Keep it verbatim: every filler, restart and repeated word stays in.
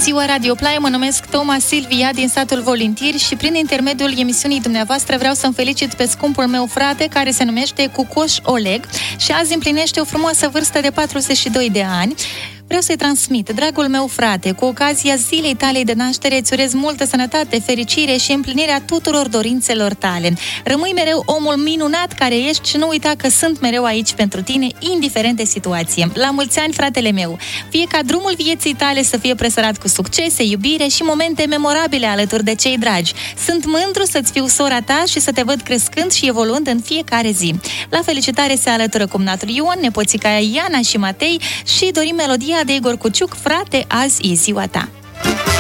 ziua Radio Play, mă numesc Toma Silvia din satul Volintiri și prin intermediul emisiunii dumneavoastră vreau să-mi felicit pe scumpul meu frate care se numește Cucoș Oleg și azi împlinește o frumoasă vârstă de patruzeci și doi de ani. Vreau să-i transmit, dragul meu frate, cu ocazia zilei tale de naștere îți urez multă sănătate, fericire și împlinirea tuturor dorințelor tale. Rămâi mereu omul minunat care ești și nu uita că sunt mereu aici pentru tine, indiferent de situație. La mulți ani, fratele meu! Fie ca drumul vieții tale să fie presărat cu succese, iubire și momente memorabile alături de cei dragi. Sunt mândru să-ți fiu sora ta și să te văd crescând și evoluând în fiecare zi. La felicitare se alătură cumnatul Ion, nepoțica Iana și Matei și dorim melodia de Igor Cuciuc, frate, azi e ziua ta.